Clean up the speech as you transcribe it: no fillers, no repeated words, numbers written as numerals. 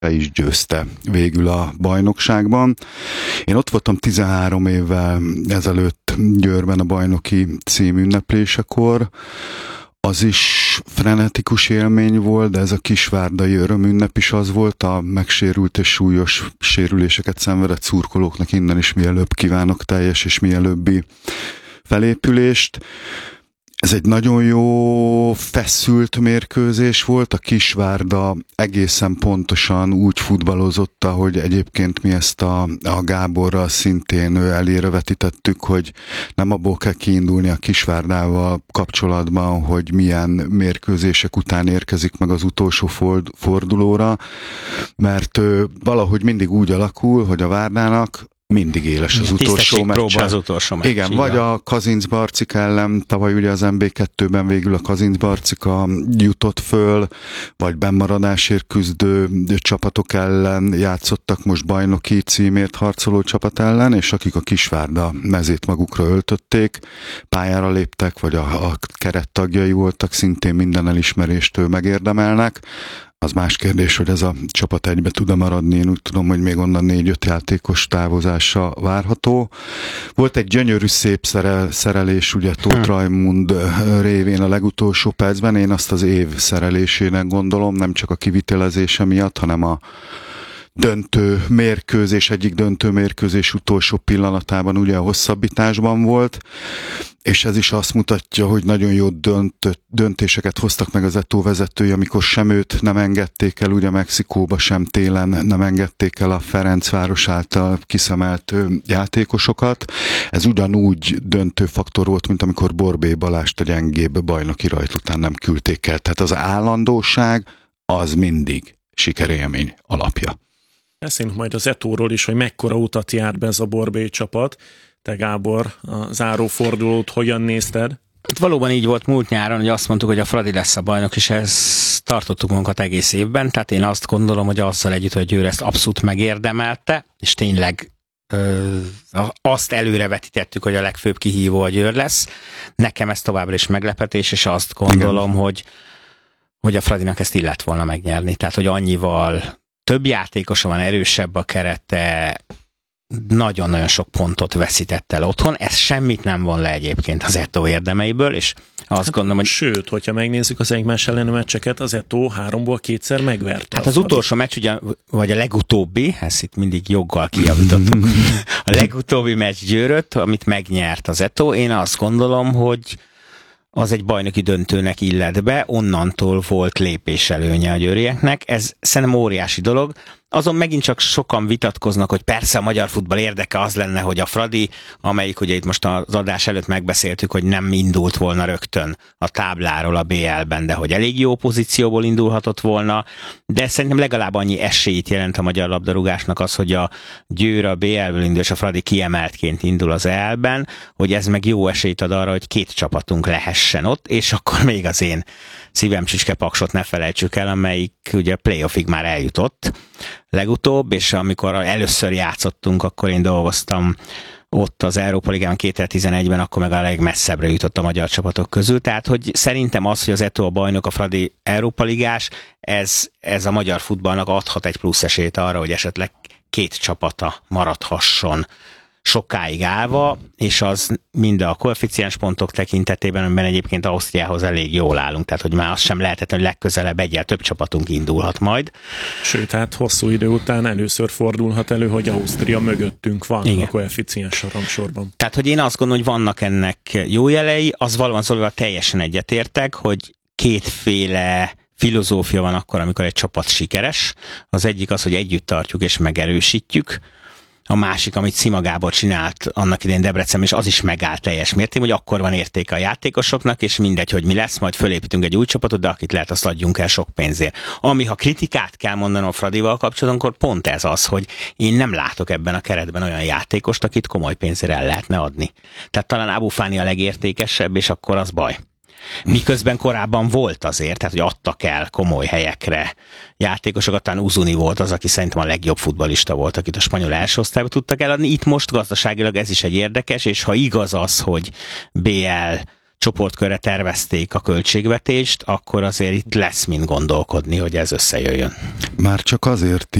be is győzte végül a bajnokságban. Én ott voltam 13 évvel ezelőtt Győrben a bajnoki cím ünneplésekor. Az is frenetikus élmény volt, de ez a kisvárdai örömünnep is az volt, a megsérült és súlyos sérüléseket szenvedett szurkolóknak innen is mielőbb kívánok teljes és mielőbbi felépülést. Ez egy nagyon jó feszült mérkőzés volt, a Kisvárda egészen pontosan úgy futballozott, ahogy egyébként mi ezt a Gáborral szintén elére vetítettük, hogy nem abból kell kiindulni a Kisvárdával kapcsolatban, hogy milyen mérkőzések után érkezik meg az utolsó fordulóra, mert valahogy mindig úgy alakul, hogy a Várdának mindig éles az utolsó meccse. Az utolsó meccs. Igen, vagy a Kazincbarcik ellen, tavaly ugye az MB2-ben végül a Kazincbarcika jutott föl, vagy bennmaradásért küzdő csapatok ellen játszottak most bajnoki címért harcoló csapat ellen, és akik a Kisvárda mezét magukra öltötték, pályára léptek, vagy a kerettagjai voltak, szintén minden elismeréstől megérdemelnek. Az más kérdés, hogy ez a csapat egybe tud-e maradni, én úgy tudom, hogy még onnan 4-5 játékos távozása várható. Volt egy gyönyörű szép szerelés, ugye Tóth Rajmund révén a legutolsó percben, én azt az év szerelésének gondolom, nem csak a kivitelezése miatt, hanem a egyik döntő mérkőzés utolsó pillanatában ugye a hosszabbításban volt, és ez is azt mutatja, hogy nagyon jó döntéseket hoztak meg az Eto'o vezetői, amikor sem őt nem engedték el, ugye Mexikóba sem télen nem engedték el a Ferencváros által kiszemelt játékosokat. Ez ugyanúgy döntő faktor volt, mint amikor Borbély Balást a gyengébb bajnoki rajt után nem küldték el. Tehát az állandóság az mindig sikerélmény alapja. Beszélünk majd az Eto'ról is, hogy mekkora utat járt be ez a Borbély csapat. Te, Gábor, a zárófordulót hogyan nézted? Itt valóban így volt múlt nyáron, hogy azt mondtuk, hogy a Fradi lesz a bajnok, és ezt tartottuk magunkat egész évben, tehát én azt gondolom, hogy azzal együtt, hogy Győr ezt abszolút megérdemelte, és tényleg azt előrevetítettük, hogy a legfőbb kihívó a Győr lesz. Nekem ez továbbra is meglepetés, és azt gondolom, hogy a Fradinak ezt illett volna megnyerni. Tehát, hogy annyival több játékosa van, erősebb a kerete, nagyon-nagyon sok pontot veszített el otthon. Ez semmit nem von le egyébként az Eto'o érdemeiből, és azt gondolom, hogy... Sőt, hogyha megnézzük az egymás elleni meccseket, az Eto'o 3-ból 2-szer megverte. Hát az utolsó meccs, ugye, vagy a legutóbbi, ezt itt mindig joggal kijavítottuk, a legutóbbi meccs Győrött, amit megnyert az Eto'o, én azt gondolom, hogy az egy bajnoki döntőnek illett be, onnantól volt lépéselőnye a győrieknek. Ez szerintem óriási dolog. Azon megint csak sokan vitatkoznak, hogy persze a magyar futball érdeke az lenne, hogy a Fradi, amelyik ugye itt most az adás előtt megbeszéltük, hogy nem indult volna rögtön a tábláról a BL-ben, de hogy elég jó pozícióból indulhatott volna, de szerintem legalább annyi esélyt jelent a magyar labdarúgásnak az, hogy a Győr a BL-ből indul, és a Fradi kiemeltként indul az EL-ben, hogy ez meg jó esélyt ad arra, hogy két csapatunk lehessen ott, és akkor még az én szívem csücske Paksot ne felejtsük el, amelyik ugye playoffig már eljutott legutóbb, és amikor először játszottunk, akkor én dolgoztam ott az Európa Ligában 2011-ben, akkor meg a legmesszebbre jutott a magyar csapatok közül. Tehát, hogy szerintem az, hogy az Eto'o a bajnok, a Fradi Európa Ligás, ez a magyar futballnak adhat egy plusz esélyt arra, hogy esetleg két csapata maradhasson sokáig állva, és az mind a koeficiens pontok tekintetében, amiben egyébként Ausztriához elég jól állunk, tehát hogy már az sem lehetetlen, hogy legközelebb egyel több csapatunk indulhat majd. Sőt, hát hosszú idő után először fordulhat elő, hogy Ausztria mögöttünk van. Igen. A koeficiens rangsorban. Tehát, hogy én azt gondolom, hogy vannak ennek jó jelei, az valóban Zolival teljesen egyetértek, hogy kétféle filozófia van akkor, amikor egy csapat sikeres. Az egyik az, hogy együtt tartjuk és megerősítjük. A másik, amit Szima Gábor csinált annak idején Debrecenben, és az is megállt teljes mértékben, hogy akkor van értéke a játékosoknak, és mindegy, hogy mi lesz, majd fölépítünk egy új csapatot, de akit lehet, azt adjunk el sok pénzért. Ami, ha kritikát kell mondanom a Fradival kapcsolatban, akkor pont ez az, hogy én nem látok ebben a keretben olyan játékost, akit komoly pénzért el lehetne adni. Tehát talán Abu Fani a legértékesebb, és akkor az baj. Miközben korábban volt azért, tehát hogy adtak el komoly helyekre játékosokat, talán Uzuni volt az, aki szerintem a legjobb futballista volt, akit a spanyol első osztályba tudtak eladni. Itt most gazdaságilag ez is egy érdekes, és ha igaz az, hogy BL csoportkörre tervezték a költségvetést, akkor azért itt lesz mind gondolkodni, hogy ez összejöjjön. Már csak azért